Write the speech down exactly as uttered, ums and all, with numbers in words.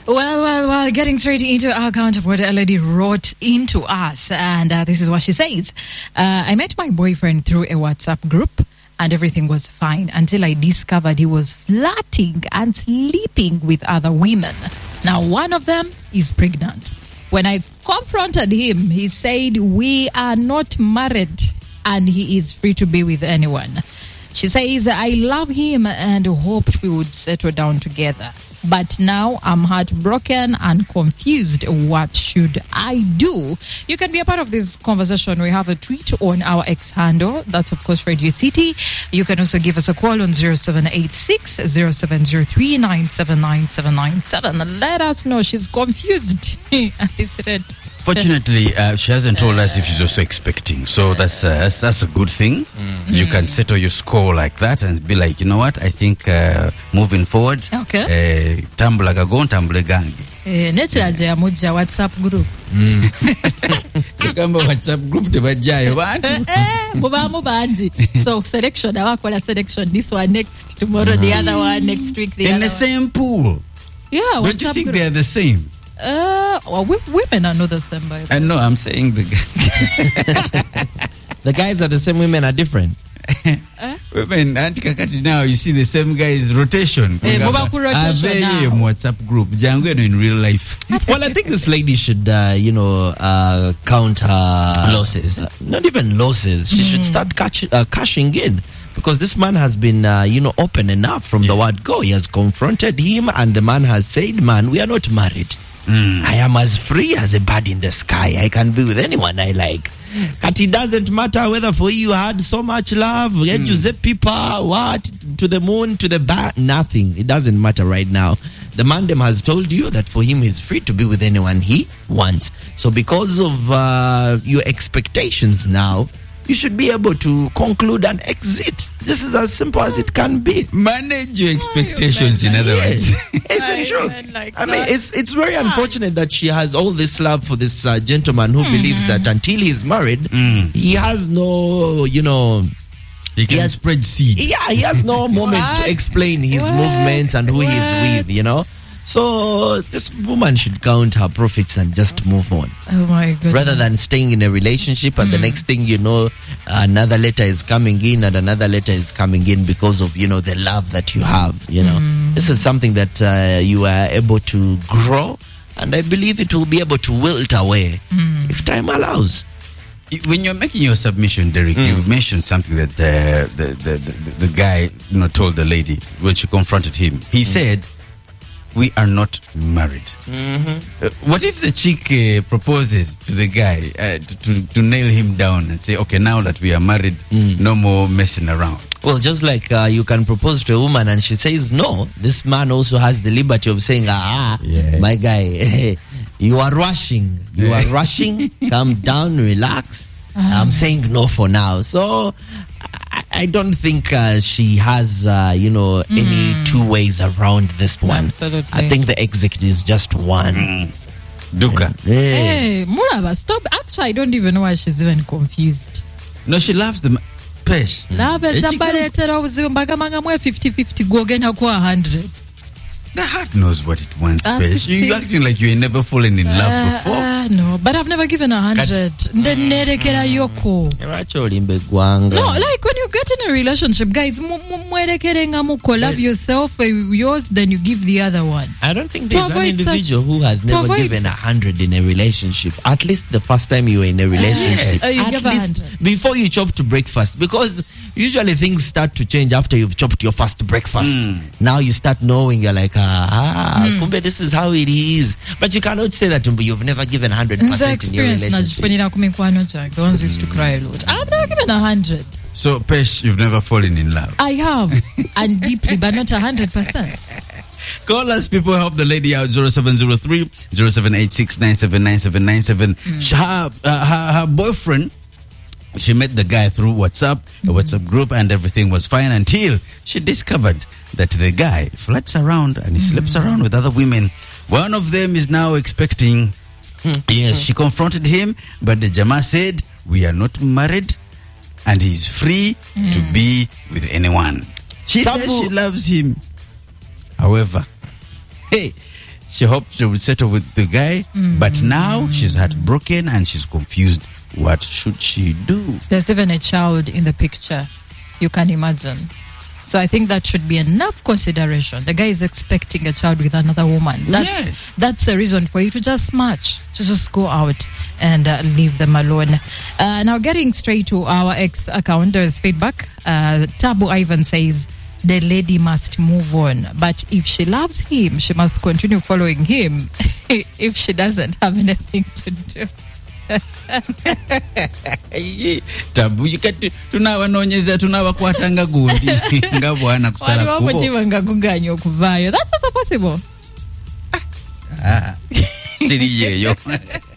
Well, well, well, getting straight into our account of what a lady wrote into us. And uh, this is what she says. Uh, I met my boyfriend through a WhatsApp group and everything was fine until I discovered he was flirting and sleeping with other women. Now, one of them is pregnant. When I confronted him, he said, we are not married and he is free to be with anyone. She says, I love him and hoped we would settle down together. But now I'm heartbroken and confused. What should I do? You can be a part of this conversation. We have a tweet on our X handle. That's, of course, Radio City. You can also give us a call on zero seven eight six, zero seven zero three, nine seven nine seven nine seven. Let us know. She's confused. Fortunately, uh, she hasn't told us if she's also expecting. So that's uh, that's, that's a good thing. Mm. You can settle your score like that and be like, you know what? I think uh, moving forward, okay. Tambula gagon, tambula gangi. Eh, nechaje ya moja WhatsApp group. Kamba WhatsApp group tebajayo bantu. Eh, muba mubanji. So selection, awakola selection. This one next, tomorrow the other one, next week the In other the one. same pool. Yeah, Don't WhatsApp you think group. they're the same? Uh, well, we, women are not the same, by the way. I know, I'm saying the the guys are the same, women are different. uh? Women, anti-kakati now, you see the same guys rotation. Hey, Mubaku rotation now. WhatsApp group, Jango in real life. Well, I think this lady should, uh, you know, uh, count her losses. Uh, not even losses. She mm. should start catch, uh, cashing in. Because this man has been, uh, you know, open enough from yeah. the word go. He has confronted him and the man has said, man, we are not married. Mm. I am as free as a bird in the sky. I can be with anyone I like. But it doesn't matter whether for you had so much love, mm. Giuseppe Pipa, what, to the moon, to the back, nothing. It doesn't matter right now. The man them has told you that for him he's free to be with anyone he wants. So because of uh, your expectations now, you should be able to conclude and exit. This is as simple as it can be. Manage your expectations, in other words. Isn't true? Like I mean, it's it's very yeah. unfortunate that she has all this love for this uh, gentleman who mm-hmm. believes that until he's married, mm. he has no, you know... He can he has, spread seed. Yeah, he has no moments to explain his what? movements and who what? he's with, you know? So this woman should count her profits and just move on. Oh my goodness. Rather than staying in a relationship and mm. the next thing you know, another letter is coming in and another letter is coming in because of, you know, the love that you have, you know. Mm. This is something that uh, you are able to grow, and I believe it will be able to wilt away mm. if time allows. When you're making your submission, Derek, mm. you mentioned something that uh, the, the, the, the guy, you know, told the lady when she confronted him. He mm. said, we are not married. Mm-hmm. Uh, what if the chick uh, proposes to the guy uh, to, to, to nail him down and say, okay, now that we are married, mm. no more messing around? Well, just like uh, you can propose to a woman and she says no, this man also has the liberty of saying, ah, yeah. my guy, you are rushing. You are rushing. Calm down, relax. Uh-huh. I'm saying no for now. So I, I don't think uh, she has, uh, you know, mm. any two ways around this one. Absolutely. I think the exit is just one. Mm. Duka. Hey, Muraba, stop. Actually, I don't even know why she's even confused. No, she loves the pesh. Love it. Somebody tell her fifty-fifty go again one hundred. The heart knows what it wants, uh, Pesh. You're acting like you ain't never fallen in love uh, before. Uh, no, but I've never given a hundred. Mm. No, like when you get in a relationship, guys, love yourself, yours, then you give the other one. I don't think there's an individual such, who has never given a hundred in a relationship. At least the first time you were in a relationship. Uh, you At give least a hundred. Before you chop to breakfast. Because usually things start to change after you've chopped your first breakfast. Mm. Now you start knowing, you're like, ah, mm. kumbe, this is how it is. But you cannot say that you've never given one hundred percent in your relationship. The ones who used to cry a lot. I've never given one hundred. So, Pesh, you've never fallen in love? I have. And deeply, but not one hundred percent. Call us, people. Help the lady out. zero seven zero three, zero seven eight six, nine seven nine seven nine seven. Mm. Her, uh, her, her boyfriend, she met the guy through WhatsApp, a WhatsApp group, and everything was fine until she discovered that the guy flirts around and he mm. sleeps around with other women. One of them is now expecting. Mm. Yes, she confronted him, but the Jama said, we are not married and he's free mm. to be with anyone. She Tabu. says she loves him. However, hey, she hoped she would settle with the guy, mm. but now she's heartbroken and she's confused. What should she do? There's even a child in the picture. You can imagine. So I think that should be enough consideration. The guy is expecting a child with another woman. That's, yes. that's a reason for you to just match, to just go out and uh, leave them alone. Uh, now, getting straight to our X account, there's feedback. Uh, Tabu Ivan says, the lady must move on. But if she loves him, she must continue following him if she doesn't have anything to do. Tabu yikati tunawanonyeza tunawakwatanga gundi nga bwana kusala kubo nga kuganya okuvayo. That's also possible. Ah, siri yeyo.